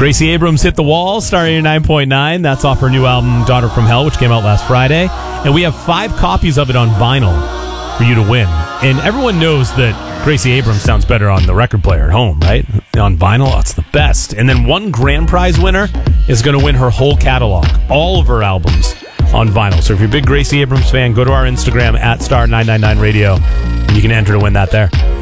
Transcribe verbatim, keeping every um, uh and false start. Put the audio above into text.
Gracie Abrams hit the wall, Star eighty-nine point nine. That's off her new album, Daughter from Hell, which came out last Friday. And we have five copies of it on vinyl for you to win. And everyone knows that Gracie Abrams sounds better on the record player at home, right? On vinyl, it's the best. And then one grand prize winner is going to win her whole catalog, all of her albums on vinyl. So if you're a big Gracie Abrams fan, go to our Instagram at Star nine ninety-nine Radio, and you can enter to win that there.